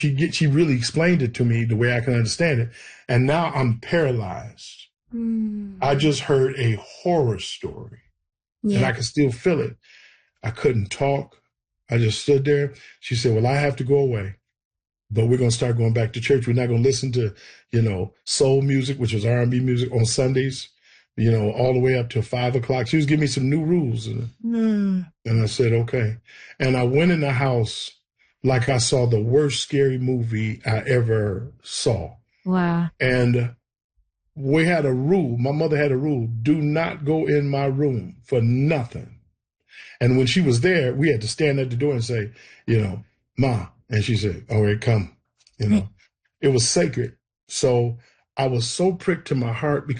she really explained it to me the way I can understand it. And now I'm paralyzed. I Mm. just heard a horror story and Yeah. I can still feel it. I couldn't talk. I just stood there. She said, well, I have to go away, but we're going to start going back to church. We're not going to listen to, soul music, which was R&B music on Sundays, all the way up till 5 o'clock. She was giving me some new rules. Mm. And I said, okay. And I went in the house like I saw the worst scary movie I ever saw. Wow. And we had a rule. My mother had a rule: do not go in my room for nothing. And when she was there, we had to stand at the door and say, Ma. And she said, all right, come. It was sacred. So I was so pricked to my heart because